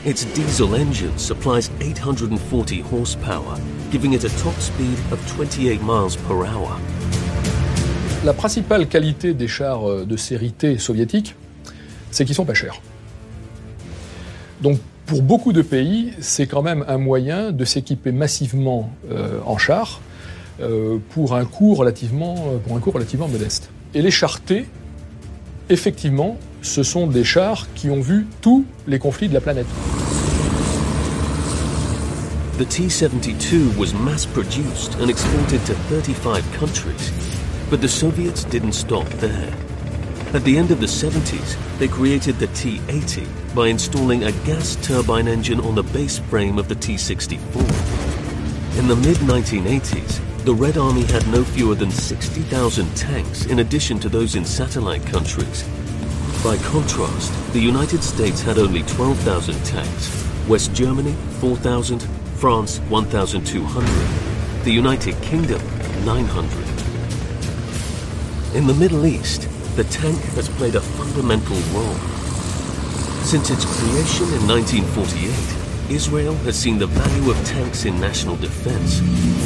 Its diesel engine supplies 840 horsepower, giving it a top speed of 28 miles per hour. La principale qualité des chars de série T soviétiques, c'est qu'ils sont pas chers. Donc pour beaucoup de pays, c'est quand même un moyen de s'équiper massivement en chars pour un coût relativement modeste. Et les chars T, effectivement, ce sont des chars qui ont vu tous les conflits de la planète. The T-72 was mass-produced and exported to 35 countries, but the Soviets didn't stop there. At the end of the 70s, they created the T-80 by installing a gas turbine engine on the base frame of the T-64. In the mid-1980s, the Red Army had no fewer than 60,000 tanks in addition to those in satellite countries. By contrast, the United States had only 12,000 tanks, West Germany 4,000, France 1,200, the United Kingdom 900. In the Middle East, the tank has played a fundamental role. Since its creation in 1948, Israel has seen the value of tanks in national defense.